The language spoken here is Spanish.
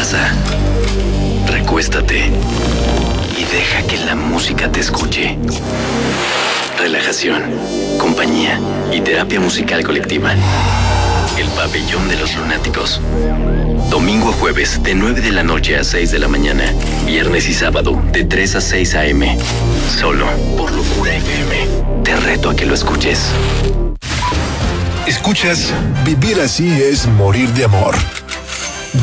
Pasa, recuéstate y deja que la música te escuche. Relajación, compañía y terapia musical colectiva. El Pabellón de los Lunáticos. Domingo a jueves de 9 de la noche a 6 de la mañana. Viernes y sábado de 3 a 6 a.m. Solo por Locura FM. Te reto a que lo escuches. Escuchas Vivir así es morir de amor.